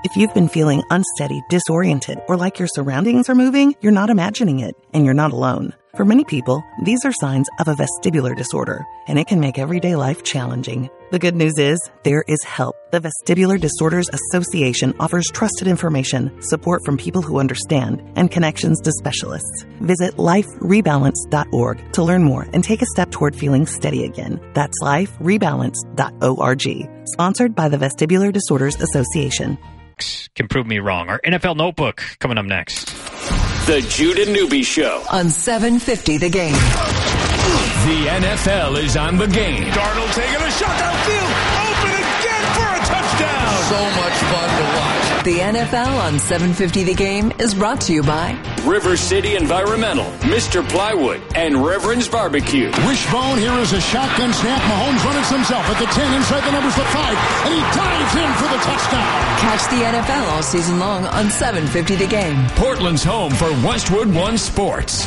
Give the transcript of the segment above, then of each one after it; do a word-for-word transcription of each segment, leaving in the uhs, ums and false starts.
If you've been feeling unsteady, disoriented, or like your surroundings are moving, you're not imagining it, and you're not alone. For many people, these are signs of a vestibular disorder, and it can make everyday life challenging. The good news is, there is help. The Vestibular Disorders Association offers trusted information, support from people who understand, and connections to specialists. Visit life rebalance dot org to learn more and take a step toward feeling steady again. That's life rebalance dot org. Sponsored by the Vestibular Disorders Association. Can prove me wrong. Our N F L Notebook coming up next. The Judah Newby Show on seven fifty The Game. The N F L is on the game. Darnold taking a shot downfield, open again for a touchdown. So much fun to watch. The N F L on seven fifty The Game is brought to you by River City Environmental, Mister Plywood, and Reverend's Barbecue. Wishbone, here is a shotgun snap. Mahomes runs himself at the ten, inside the numbers, the five, and he dives in for the touchdown. Catch the N F L all season long on seven fifty The Game. Portland's home for Westwood One Sports.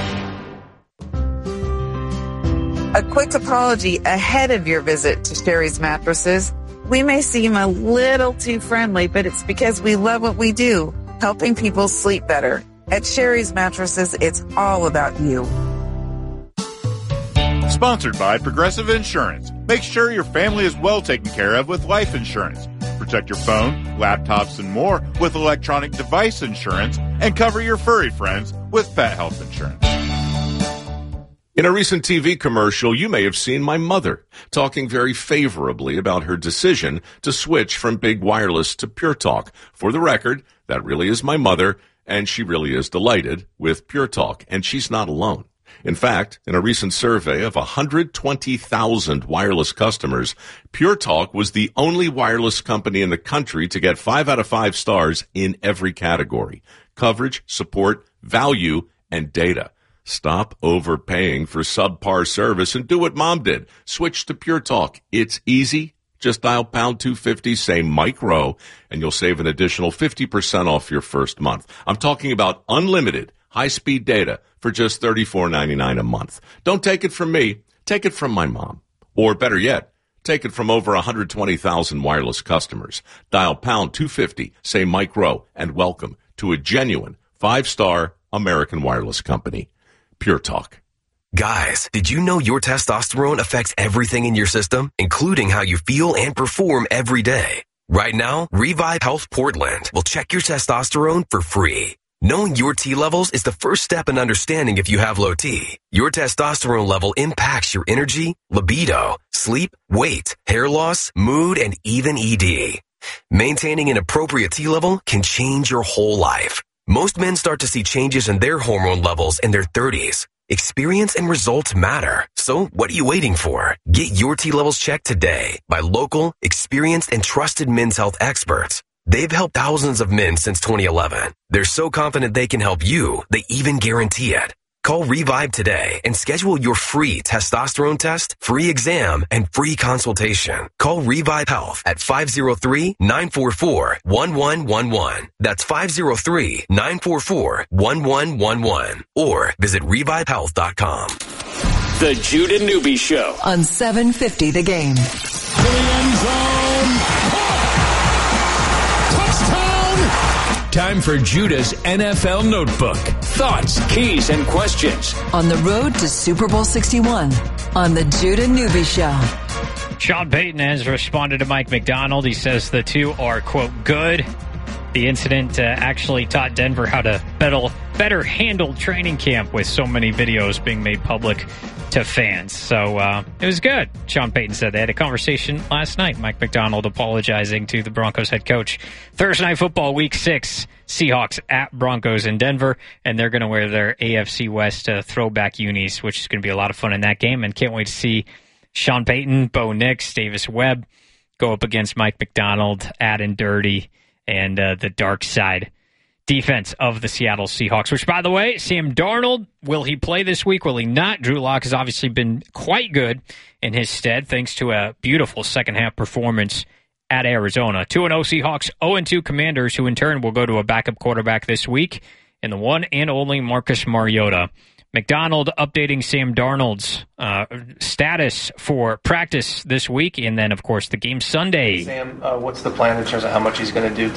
A quick apology ahead of your visit to Sherry's Mattresses. We may seem a little too friendly, but it's because we love what we do, helping people sleep better. At Sherry's Mattresses, it's all about you. Sponsored by Progressive Insurance. Make sure your family is well taken care of with life insurance. Protect your phone, laptops, and more with electronic device insurance, and cover your furry friends with pet health insurance. In a recent T V commercial, you may have seen my mother talking very favorably about her decision to switch from Big Wireless to Pure Talk. For the record, that really is my mother, and she really is delighted with Pure Talk, and she's not alone. In fact, in a recent survey of one hundred twenty thousand wireless customers, Pure Talk was the only wireless company in the country to get five out of five stars in every category: coverage, support, value, and data. Stop overpaying for subpar service and do what Mom did. Switch to Pure Talk. It's easy. Just dial pound two fifty, say Mike Rowe, and you'll save an additional fifty percent off your first month. I'm talking about unlimited high-speed data for just thirty-four ninety-nine a month. Don't take it from me. Take it from my mom. Or better yet, take it from over one hundred twenty thousand wireless customers. Dial pound two fifty, say Mike Rowe, and welcome to a genuine five-star American wireless company. Pure Talk. Guys, did you know your testosterone affects everything in your system, including how you feel and perform every day? Right now, Revive Health Portland will check your testosterone for free. Knowing your T levels is the first step in understanding if you have low T. Your testosterone level impacts your energy, libido, sleep, weight, hair loss, mood, and even E D. Maintaining an appropriate T level can change your whole life. Most men start to see changes in their hormone levels in their thirties. Experience and results matter. So what are you waiting for? Get your T levels checked today by local, experienced, and trusted men's health experts. They've helped thousands of men since twenty eleven. They're so confident they can help you, they even guarantee it. Call Revive today and schedule your free testosterone test, free exam, and free consultation. Call Revive Health at five oh three, nine four four, one one one one. That's five oh three, nine four four, one one one one. Or visit revive health dot com. The Judah Newby Show on seven fifty The Game. To the end zone. Time for Judah's N F L Notebook. Thoughts, keys, and questions. On the road to Super Bowl sixty-one on the Judah Newby Show. Sean Payton has responded to Mike Macdonald. He says the two are, quote, good. The incident uh, actually taught Denver how to better, better handle training camp with so many videos being made public to fans. So uh, it was good, Sean Payton said. They had a conversation last night. Mike Macdonald apologizing to the Broncos head coach. Thursday Night Football, Week six, Seahawks at Broncos in Denver, and they're going to wear their A F C West uh, throwback unis, which is going to be a lot of fun in that game, and can't wait to see Sean Payton, Bo Nix, Davis Webb go up against Mike Macdonald, Ad and Dirty, and uh, the dark side defense of the Seattle Seahawks, which, by the way, Sam Darnold, will he play this week? Will he not? Drew Lock has obviously been quite good in his stead, thanks to a beautiful second-half performance at Arizona. two and oh Seahawks, oh and two Commanders, who in turn will go to a backup quarterback this week in the one and only Marcus Mariota. Macdonald updating Sam Darnold's uh, status for practice this week, and then, of course, the game Sunday. Sam, uh, what's the plan in terms of how much he's going to do